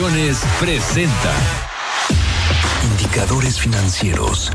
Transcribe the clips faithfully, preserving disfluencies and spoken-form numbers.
Presenta Indicadores Financieros.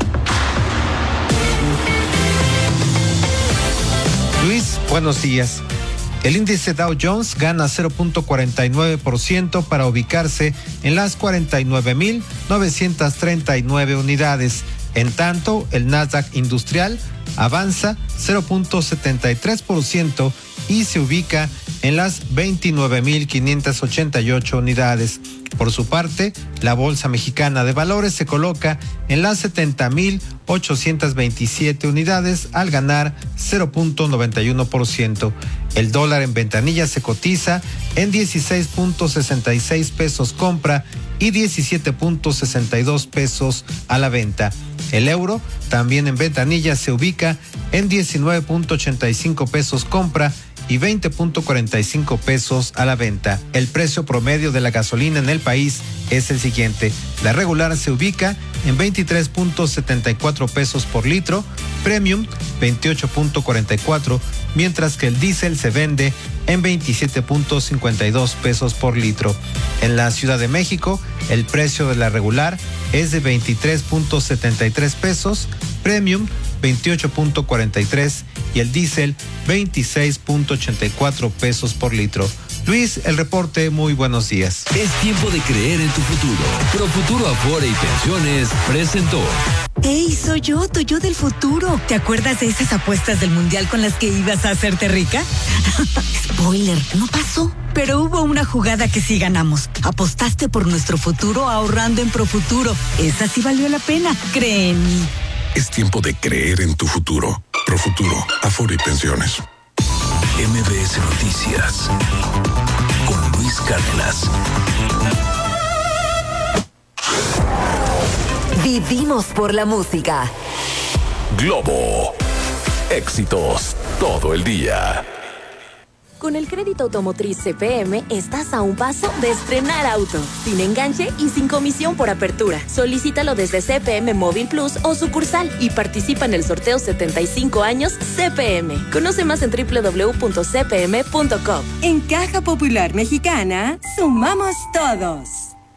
Luis, buenos días. El índice Dow Jones gana cero punto cuarenta y nueve por ciento para ubicarse en las cuarenta y nueve mil novecientas treinta y nueve unidades. En tanto, el Nasdaq Industrial avanza cero punto setenta y tres por ciento y se ubica en las veintinueve mil quinientas ochenta y ocho unidades. Por su parte, la Bolsa Mexicana de Valores se coloca en las setenta mil ochocientas veintisiete unidades al ganar cero punto noventa y uno por ciento. El dólar en ventanilla se cotiza en dieciséis punto sesenta y seis pesos compra y diecisiete punto sesenta y dos pesos a la venta. El euro, también en ventanilla, se ubica en diecinueve punto ochenta y cinco pesos compra y veinte punto cuarenta y cinco pesos a la venta. El precio promedio de la gasolina en el país es el siguiente. La regular se ubica en veintitrés punto setenta y cuatro pesos por litro, premium veintiocho punto cuarenta y cuatro, mientras que el diésel se vende en veintisiete punto cincuenta y dos pesos por litro. En la Ciudad de México, el precio de la regular es de veintitrés punto setenta y tres pesos, premium veintiocho punto cuarenta y tres y el diésel veintiséis punto ochenta y cuatro pesos por litro. Luis, el reporte, muy buenos días. Es tiempo de creer en tu futuro. Profuturo Afore y Pensiones presentó. ¡Hey, soy yo, tu yo del futuro! ¿Te acuerdas de esas apuestas del mundial con las que ibas a hacerte rica? Spoiler, no pasó. Pero hubo una jugada que sí ganamos. Apostaste por nuestro futuro ahorrando en Profuturo. Esa sí valió la pena. Cree en mí. Es tiempo de creer en tu futuro. Profuturo, Afore y Pensiones. M B S Noticias con Luis Cárdenas. Vivimos por la música. Globo. Éxitos todo el día. Con el crédito automotriz C P M estás a un paso de estrenar auto, sin enganche y sin comisión por apertura. Solicítalo desde C P M Móvil Plus o sucursal y participa en el sorteo setenta y cinco años C P M. Conoce más en doble u doble u doble u punto c p m punto com. En Caja Popular Mexicana, sumamos todos.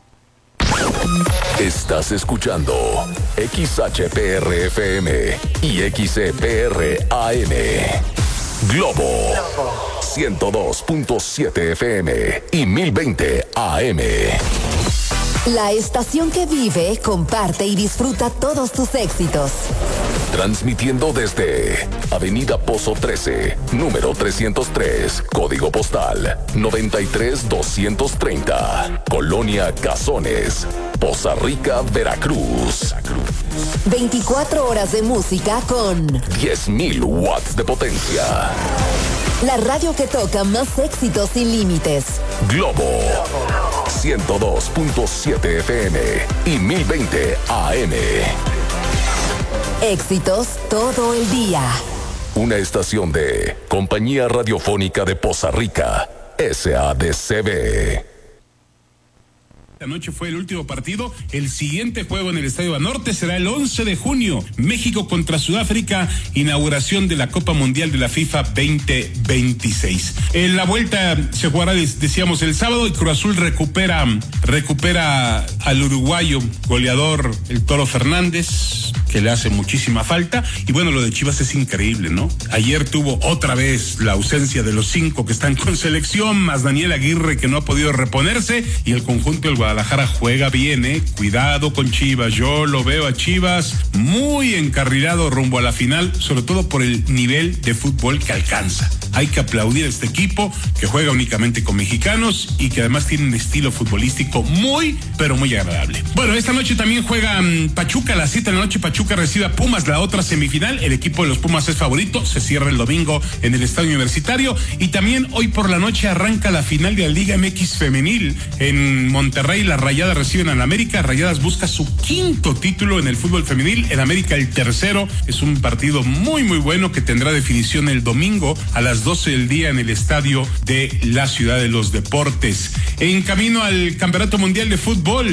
Estás escuchando X H P R F M y X C P R A M. Globo ciento dos punto siete F M y mil veinte A M. La estación que vive, comparte y disfruta todos tus éxitos. Transmitiendo desde Avenida Pozo trece, número trescientos tres, código postal noventa y tres doscientos treinta, Colonia Cazones, Poza Rica, Veracruz. veinticuatro horas de música con diez mil watts de potencia. La radio que toca más éxitos sin límites. Globo ciento dos punto siete F M y mil veinte A M. Éxitos todo el día. Una estación de Compañía Radiofónica de Poza Rica, S A D C B. Anoche fue el último partido. El siguiente juego en el Estadio Banorte será el once de junio. México contra Sudáfrica, inauguración de la Copa Mundial de la FIFA veinte veintiséis. En la vuelta se jugará, decíamos, el sábado y Cruz Azul recupera, recupera al uruguayo goleador, el Toro Fernández, que le hace muchísima falta. Y bueno, lo de Chivas es increíble, ¿no? Ayer tuvo otra vez la ausencia de los cinco que están con selección, más Daniel Aguirre, que no ha podido reponerse, y el conjunto del Guadalajara juega bien, ¿eh? Cuidado con Chivas. Yo lo veo a Chivas muy encarrilado rumbo a la final, sobre todo por el nivel de fútbol que alcanza. Hay que aplaudir a este equipo que juega únicamente con mexicanos y que además tiene un estilo futbolístico muy, pero muy agradable. Bueno, esta noche también juega um, Pachuca a las siete de la noche. Pachuca recibe a Pumas, la otra semifinal. El equipo de los Pumas es favorito. Se cierra el domingo en el Estadio Universitario. Y también hoy por la noche arranca la final de la Liga M X Femenil en Monterrey. Las Rayadas reciben a la América. Rayadas busca su quinto título en el fútbol femenil. El América el tercero. Es un partido muy, muy bueno que tendrá definición el domingo a las doce del día en el estadio de la Ciudad de los Deportes. En camino al Campeonato Mundial de Fútbol,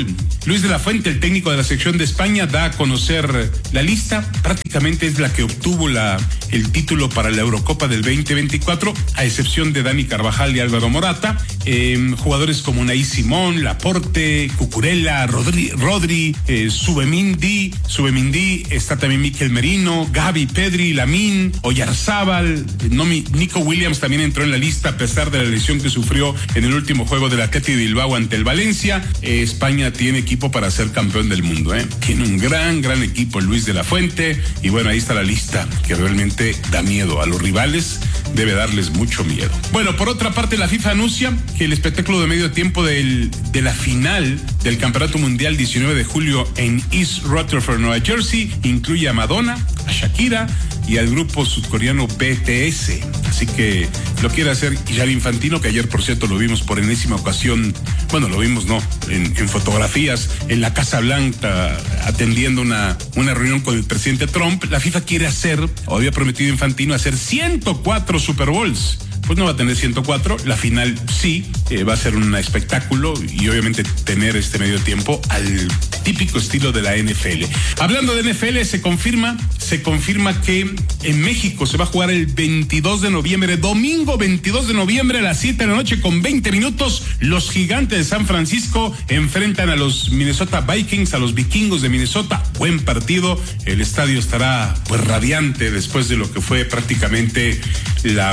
Luis de la Fuente, el técnico de la selección de España, da a conocer la lista. Prácticamente es la que obtuvo la, el título para la Eurocopa del veinte veinticuatro, a excepción de Dani Carvajal y Álvaro Morata. Eh, jugadores como Unai Simón, Laporte, Cucurella, Rodri, Rodri eh, Subemindi, Subemindi, está también Mikel Merino, Gavi, Pedri, Lamín, Oyarzábal, Nomi, Nico Williams también entró en la lista a pesar de la lesión que sufrió en el último juego del Athletic de Bilbao ante el Valencia. Eh, España tiene equipo para ser campeón del mundo, ¿eh? Tiene un gran, gran equipo Luis de la Fuente, y bueno, ahí está la lista que realmente da miedo a los rivales, debe darles mucho miedo. Bueno, por otra parte, la FIFA anuncia que el espectáculo de medio tiempo del, de la final del Campeonato Mundial diecinueve de julio en East Rutherford, Nueva Jersey, incluye a Madonna, a Shakira y al grupo sudcoreano B T S. Así que lo quiere hacer Gianni Infantino, que ayer, por cierto, lo vimos por enésima ocasión, bueno, lo vimos, no, en, en fotografías, en la Casa Blanca, atendiendo una, una reunión con el presidente Trump. La FIFA quiere hacer, o había prometido Infantino, hacer ciento cuatro Super Bowls. Pues no va a tener ciento cuatro, la final sí, eh, va a ser un espectáculo y obviamente tener este medio tiempo al típico estilo de la N F L. Hablando de N F L, se confirma, se confirma que en México se va a jugar el veintidós de noviembre, domingo veintidós de noviembre a las siete de la noche con veinte minutos. Los Gigantes de San Francisco enfrentan a los Minnesota Vikings, a los Vikingos de Minnesota. Buen partido, el estadio estará pues radiante después de lo que fue prácticamente la...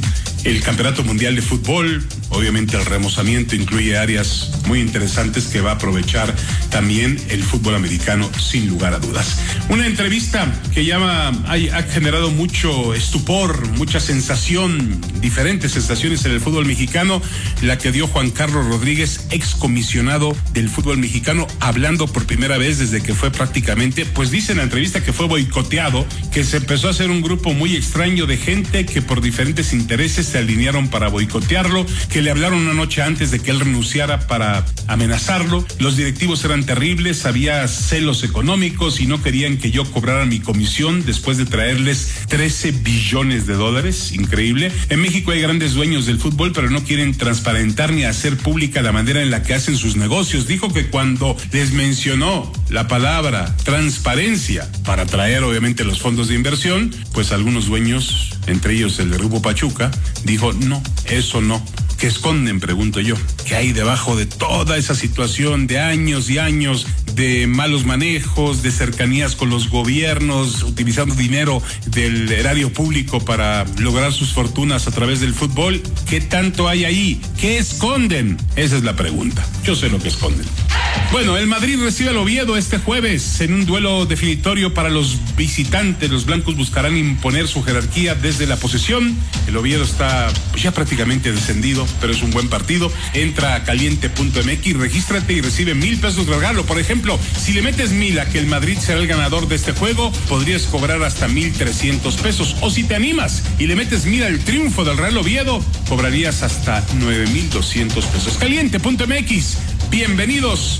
el Campeonato Mundial de Fútbol. Obviamente el remozamiento incluye áreas muy interesantes que va a aprovechar también el fútbol americano, sin lugar a dudas. Una entrevista que llama, ha, ha generado mucho estupor, mucha sensación, diferentes sensaciones en el fútbol mexicano, la que dio Juan Carlos Rodríguez, excomisionado del fútbol mexicano, hablando por primera vez desde que fue prácticamente, pues dice en la entrevista que fue boicoteado, que se empezó a hacer un grupo muy extraño de gente que por diferentes intereses se alinearon para boicotearlo, que le hablaron una noche antes de que él renunciara para amenazarlo. Los directivos eran terribles, había celos económicos y no querían que yo cobrara mi comisión después de traerles trece billones de dólares. Increíble. En México hay grandes dueños del fútbol, pero no quieren transparentar ni hacer pública la manera en la que hacen sus negocios. Dijo que cuando les mencionó la palabra transparencia para traer obviamente los fondos de inversión, pues algunos dueños, entre ellos el de Grupo Pachuca, dijo no, eso no. ¿Qué esconden? Pregunto yo. ¿Qué hay debajo de toda esa situación de años y años de malos manejos, de cercanías con los gobiernos, utilizando dinero del erario público para lograr sus fortunas a través del fútbol? ¿Qué tanto hay ahí? ¿Qué esconden? Esa es la pregunta. Yo sé lo que esconden. Bueno, el Madrid recibe al Oviedo este jueves en un duelo definitorio para los visitantes. Los blancos buscarán imponer su jerarquía desde la posesión. El Oviedo está pues, ya prácticamente descendido, pero es un buen partido. Entra a caliente punto m x, regístrate y recibe mil pesos de regalo. Por ejemplo, si le metes mil a que el Madrid será el ganador de este juego, podrías cobrar hasta mil trescientos pesos. O si te animas y le metes mil al triunfo del Real Oviedo, cobrarías hasta nueve mil doscientos pesos. caliente punto m x. Bienvenidos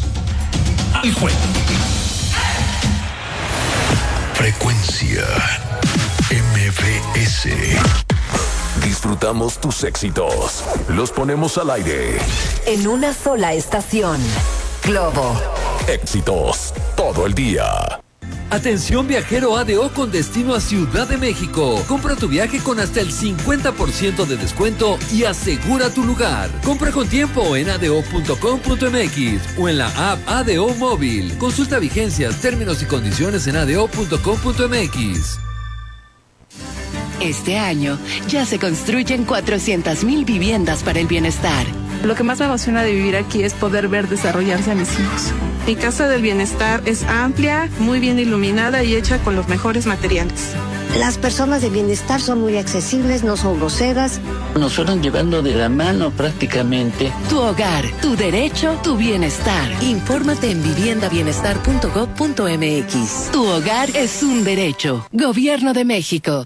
al juego. Frecuencia M V S. Disfrutamos tus éxitos. Los ponemos al aire. En una sola estación. Globo. Éxitos todo el día. Atención viajero A D O con destino a Ciudad de México. Compra tu viaje con hasta el cincuenta por ciento de descuento y asegura tu lugar. Compra con tiempo en a d o punto com punto m x o en la app A D O Móvil. Consulta vigencias, términos y condiciones en a d o punto com punto m x. Este año ya se construyen cuatrocientas mil viviendas para el bienestar. Lo que más me emociona de vivir aquí es poder ver desarrollarse a mis hijos. Mi casa del bienestar es amplia, muy bien iluminada y hecha con los mejores materiales. Las personas de bienestar son muy accesibles, no son groseras. Nos fueron llevando de la mano prácticamente. Tu hogar, tu derecho, tu bienestar. Infórmate en vivienda bienestar punto gob punto m x. Tu hogar es un derecho. Gobierno de México.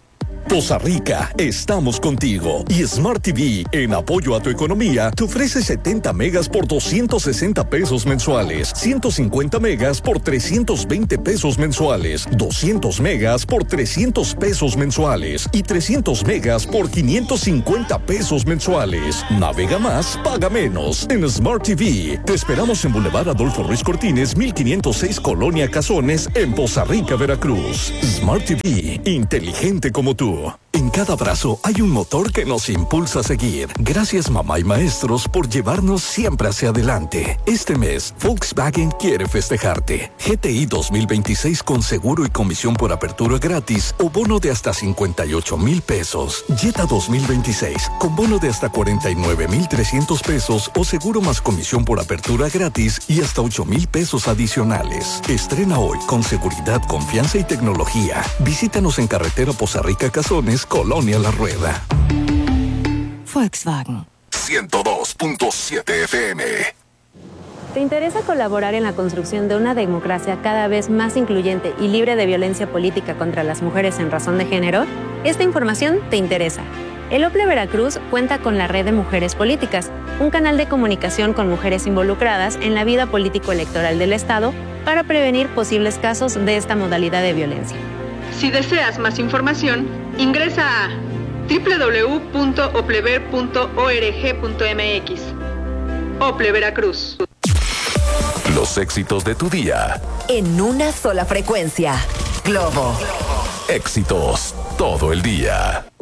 Poza Rica, estamos contigo. Y Smart T V, en apoyo a tu economía, te ofrece setenta megas por doscientos sesenta pesos mensuales, ciento cincuenta megas por trescientos veinte pesos mensuales, doscientos megas por trescientos pesos mensuales y trescientos megas por quinientos cincuenta pesos mensuales. Navega más, paga menos. En Smart T V, te esperamos en Boulevard Adolfo Ruiz Cortines, mil quinientos seis, Colonia Cazones, en Poza Rica, Veracruz. Smart T V, inteligente como tú. En cada abrazo hay un motor que nos impulsa a seguir. Gracias, mamá y maestros, por llevarnos siempre hacia adelante. Este mes, Volkswagen quiere festejarte. G T I dos mil veintiséis con seguro y comisión por apertura gratis o bono de hasta cincuenta y ocho mil pesos. Jetta dos mil veintiséis con bono de hasta cuarenta y nueve mil trescientos pesos o seguro más comisión por apertura gratis y hasta ocho mil pesos adicionales. Estrena hoy con seguridad, confianza y tecnología. Visítanos en carretera Poza Rica Cazones, Colonia La Rueda. Volkswagen. ciento dos punto siete F M. ¿Te interesa colaborar en la construcción de una democracia cada vez más incluyente y libre de violencia política contra las mujeres en razón de género? Esta información te interesa. El O P L E Veracruz cuenta con la Red de Mujeres Políticas, un canal de comunicación con mujeres involucradas en la vida político-electoral del Estado para prevenir posibles casos de esta modalidad de violencia. Si deseas más información, ingresa a doble u doble u doble u punto oplever punto org punto m x. O P L E Veracruz. Los éxitos de tu día. En una sola frecuencia. Globo. Éxitos todo el día.